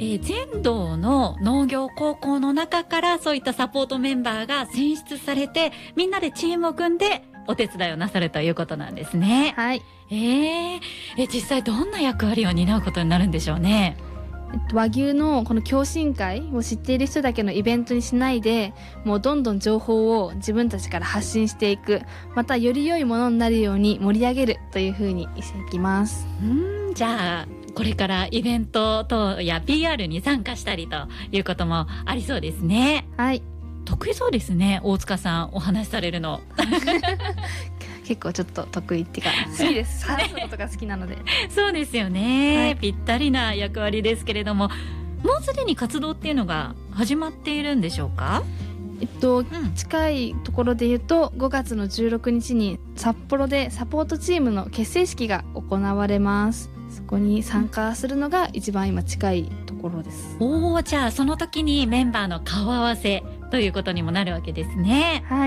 全道の農業高校の中からそういったサポートメンバーが選出されて、みんなでチームを組んでお手伝いをなさるということなんですね。 はい。 実際どんな役割を担うことになるんでしょうね。 和牛のこの共進会を知っている人だけのイベントにしないで、もうどんどん情報を自分たちから発信していく、またより良いものになるように盛り上げるというふうにしていきます。 じゃあこれからイベント等や PR に参加したりということもありそうですね。 はい。 得意そうですね、大塚さんお話しされるの。 結構ちょっと得意っていうか好きです。話すことが好きなので。 そうですよね、 はい、 ぴったりな役割ですけれども、もうすでに活動っていうのが始まっているんでしょうか？ 近いところで言うと5月の16日に札幌でサポートチームの結成式が行われます。そこに参加するのが一番今近いところです。 じゃあその時にメンバーの顔合わせということにもなるわけですね。 はい。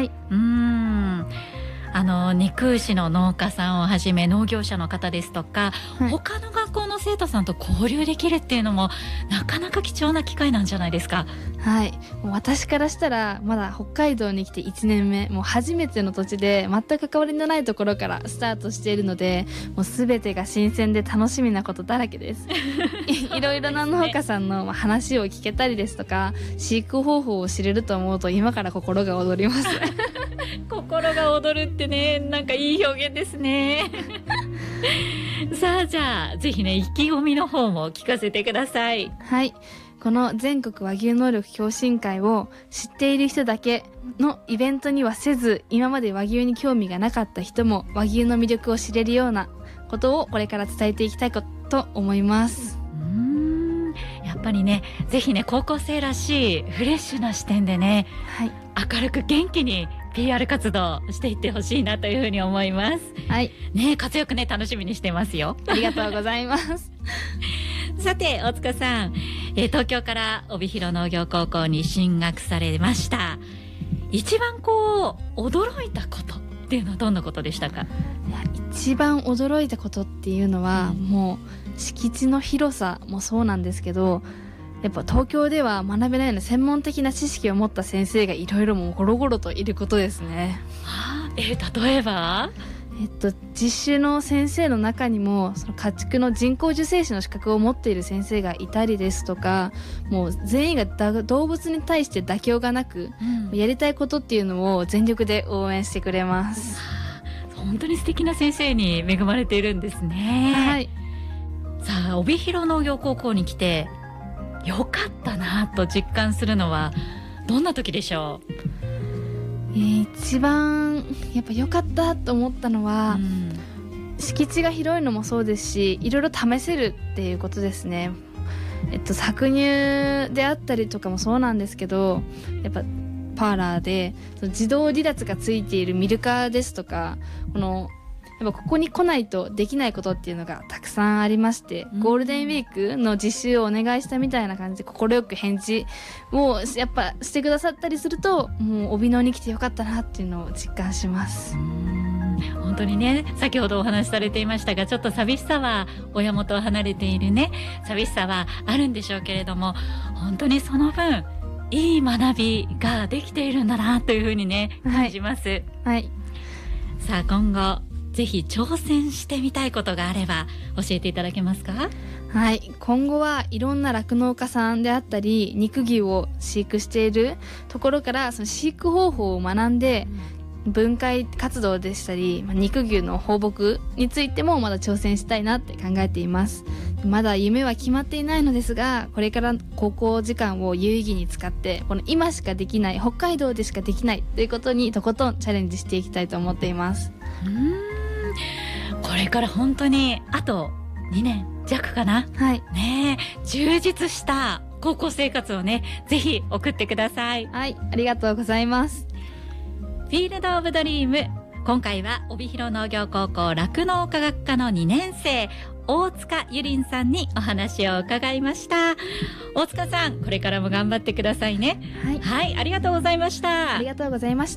肉牛の農家さんをはじめ農業者の方ですとか、はい、他の学校の生徒さんと交流できるっていうのもなかなか貴重な機会なんじゃないですか？ はい。もう私からしたらまだ北海道に来て1年目、もう初めての土地で全く関わりのないところからスタートしているので、もう全てが新鮮で楽しみなことだらけです。いろいろな農家さんの話を聞けたりですとか、飼育方法を知れると思うと今から心が躍ります。 心が躍るってね、なんかいい表現ですね。さあ、じゃあぜひね、意気込みの方も聞かせてください。 はい。この全国和牛能力共進会を知っている人だけのイベントにはせず、今まで和牛に興味がなかった人も和牛の魅力を知れるようなことをこれから伝えていきたいと思います。 やっぱりね、ぜひね、高校生らしいフレッシュな視点でね、はい、明るく元気に PR 活動していってほしいなというふうに思います。 はい。 ね、活躍ね、楽しみにしてますよ。 ありがとうございます。 さて、大塚さん、東京から帯広農業高校に進学されました。一番驚いたことっていうのはどんなことでしたか？ いや、一番驚いたことっていうのは、もう敷地の広さもそうなんですけど、やっぱ東京では学べないような専門的な知識を持った先生がいろいろもゴロゴロといることですね。 例えば実習の先生の中にもその家畜の人工授精師の資格を持っている先生がいたりですとか、もう全員が動物に対して妥協がなく、やりたいことっていうのを全力で応援してくれます。 本当に素敵な先生に恵まれているんですね。 はい。 さあ、帯広農業高校に来てよかったなと実感するのはどんな時でしょう？ 一番やっぱ良かったと思ったのは、敷地が広いのもそうですし、いろいろ試せるっていうことですね。搾乳であったりとかもそうなんですけど、やっぱパーラーでその自動離脱がついているミルカーですとか、やっぱここに来ないとできないことっていうのがたくさんありまして、ゴールデンウィークの実習をお願いしたみたいな感じで快く返事をやっぱしてくださったりすると、もう帯野に来てよかったなっていうのを実感します。 本当にね、先ほどお話しされていましたが、ちょっと寂しさは親元を離れているね、寂しさはあるんでしょうけれども、本当にその分いい学びができているんだなというふうにね、感じます。 はい。 さあ、今後ぜひ挑戦してみたいことがあれば教えていただけますか？ はい。今後はいろんな酪農家さんであったり、肉牛を飼育しているところからその飼育方法を学んで、分解活動でしたり、肉牛の放牧についてもまだ挑戦したいなって考えています。まだ夢は決まっていないのですが、これから高校時間を有意義に使って、この今しかできない、北海道でしかできないということにとことんチャレンジしていきたいと思っています。 これから本当にあと2年弱かな。 はい。 ねえ、充実した高校生活をね、ぜひ送ってください。 はい、ありがとうございます。 フィールドオブドリーム。今回は帯広農業高校酪農科学科の2年生、大塚ゆりんさんにお話を伺いました。大塚さん、これからも頑張ってくださいね。 はい。 はい、ありがとうございました。 ありがとうございました。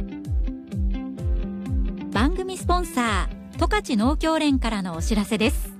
番組スポンサー、十勝農協連からのお知らせです。